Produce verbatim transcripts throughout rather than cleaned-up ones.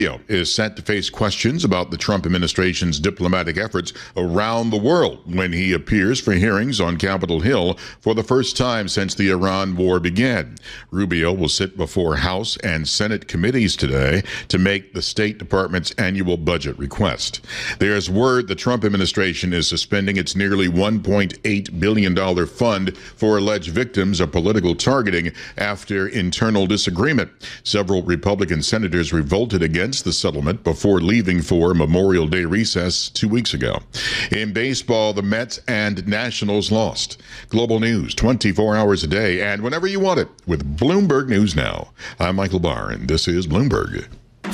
is set to face questions about the Trump administration's diplomatic efforts around the world when he appears for hearings on Capitol Hill for the first time since the Iran war began. Rubio will sit before House and Senate committees today to make the State Department's annual budget request. There's word the Trump administration is suspending its nearly one point eight billion dollars fund for alleged victims of political targeting after internal disagreement. Several Republican senators revolted against the settlement before leaving for Memorial Day recess two weeks ago. In baseball, the Mets and Nationals lost. Global news twenty-four hours a day and whenever you want it with Bloomberg News Now. I'm Michael Barr, and this is Bloomberg.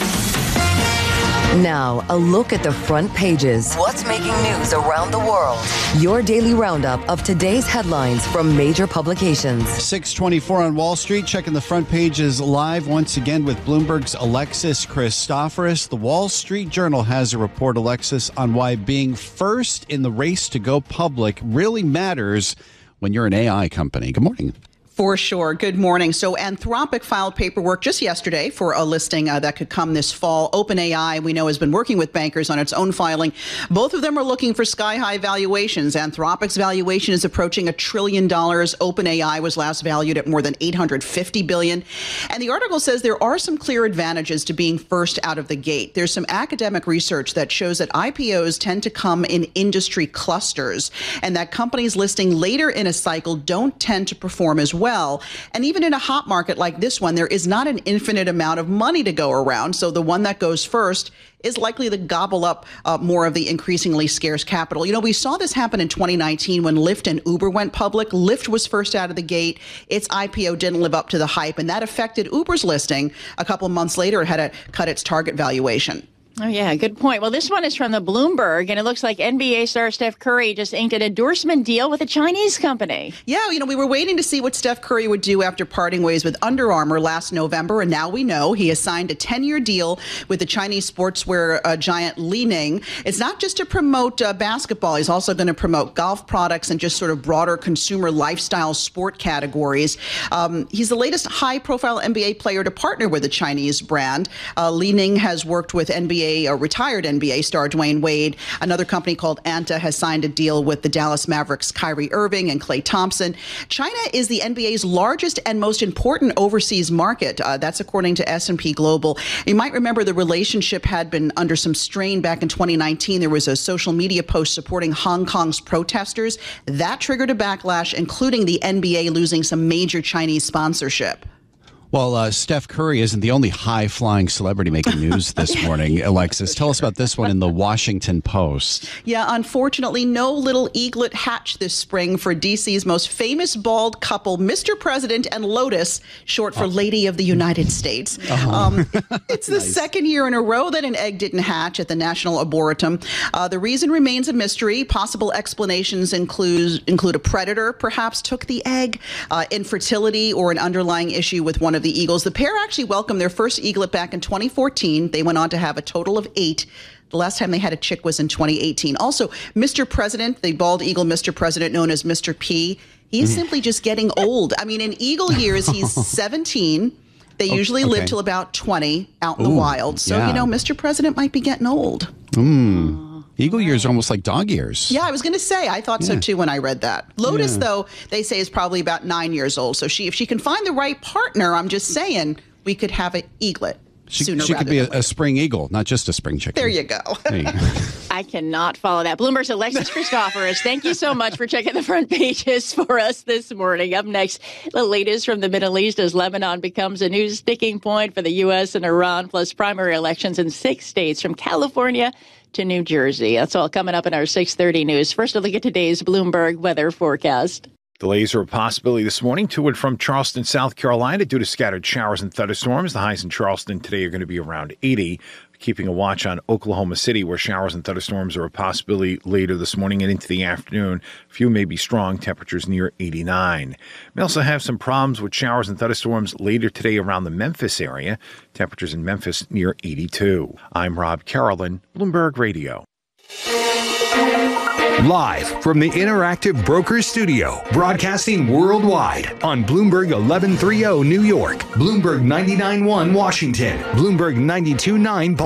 Now, a look at the front pages. What's making news around the world? Your daily roundup of today's headlines from major publications. six twenty-four on Wall Street, checking the front pages live once again with Bloomberg's Alexis Christoforous. The Wall Street Journal has a report, Alexis, on why being first in the race to go public really matters when you're an A I company. Good morning. For sure. Good morning. So Anthropic filed paperwork just yesterday for a listing uh, that could come this fall. OpenAI, we know, has been working with bankers on its own filing. Both of them are looking for sky-high valuations. Anthropic's valuation is approaching a trillion dollars. OpenAI was last valued at more than eight hundred fifty billion dollars. And the article says there are some clear advantages to being first out of the gate. There's some academic research that shows that I P Os tend to come in industry clusters and that companies listing later in a cycle don't tend to perform as well. Well. And even in a hot market like this one, there is not an infinite amount of money to go around. So the one that goes first is likely to gobble up uh, more of the increasingly scarce capital. You know, we saw this happen in twenty nineteen when Lyft and Uber went public. Lyft was first out of the gate. Its I P O didn't live up to the hype, and that affected Uber's listing. A couple of months later, it had to cut its target valuation. Oh, yeah, good point. Well, this one is from the Bloomberg, and it looks like N B A star Steph Curry just inked an endorsement deal with a Chinese company. Yeah, you know, we were waiting to see what Steph Curry would do after parting ways with Under Armour last November, and now we know he has signed a ten-year deal with the Chinese sportswear uh, giant Li Ning. It's not just to promote uh, basketball. He's also going to promote golf products and just sort of broader consumer lifestyle sport categories. Um, he's the latest high-profile N B A player to partner with a Chinese brand. Uh, Li Ning has worked with N B A A, a retired N B A star Dwayne Wade. Another company called Anta has signed a deal with the Dallas Mavericks' Kyrie Irving and Klay Thompson. China is the N B A's largest and most important overseas market. Uh, that's according to S and P Global. You might remember the relationship had been under some strain back in twenty nineteen. There was a social media post supporting Hong Kong's protesters. That triggered a backlash, including the N B A losing some major Chinese sponsorship. Well, uh, Steph Curry isn't the only high-flying celebrity making news this morning. Alexis, tell us about this one in the Washington Post. Yeah, unfortunately, no little eaglet hatched this spring for D C's most famous bald couple, Mister President and Lotus, short for oh. Lady of the United States. Oh. Um, it's the nice. second year in a row that an egg didn't hatch at the National Arboretum. Uh, the reason remains a mystery. Possible explanations include, include a predator perhaps took the egg, uh, infertility, or an underlying issue with one of the eagles. The pair actually welcomed their first eaglet back in twenty fourteen. They went on to have a total of eight. The last time they had a chick was in twenty eighteen. Also, Mister President, the bald eagle Mister President known as Mister P, he is mm. simply just getting old. I mean, in eagle years, he's seventeen. They usually okay. live till about twenty out in Ooh, the wild. So, yeah. you know, Mister President might be getting old. Mm. Eagle years are almost like dog years. Yeah, I was going to say, I thought yeah. so too when I read that. Lotus, yeah. though, they say is probably about nine years old. So she, if she can find the right partner, I'm just saying, we could have an eaglet she, sooner she rather could be than a, a spring eagle, not just a spring chicken. There you go. There you go. I cannot follow that. Bloomberg's Alexis Christoforous, thank you so much for checking the front pages for us this morning. Up next, the latest from the Middle East as Lebanon becomes a new sticking point for the U S and Iran, plus primary elections in six states from California to New Jersey. That's all coming up in our six thirty news. First, a look at today's Bloomberg weather forecast. Delays are a possibility this morning to and from Charleston, South Carolina, due to scattered showers and thunderstorms. The highs in Charleston today are going to be around eighty. Keeping a watch on Oklahoma City, where showers and thunderstorms are a possibility later this morning and into the afternoon. A few may be strong, temperatures near eighty-nine. We also have some problems with showers and thunderstorms later today around the Memphis area. Temperatures in Memphis near eighty-two. I'm Rob Carolyn, Bloomberg Radio. Live from the Interactive Brokers Studio, broadcasting worldwide on Bloomberg eleven thirty New York, Bloomberg ninety-nine point one Washington, Bloomberg ninety-two point nine